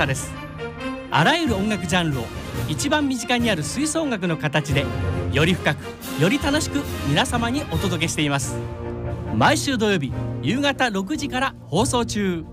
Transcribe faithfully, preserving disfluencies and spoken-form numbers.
社です。あらゆる音楽ジャンルを一番身近にある吹奏楽の形でより深くより楽しく皆様にお届けしています。毎週土曜日夕方ろくじから放送中。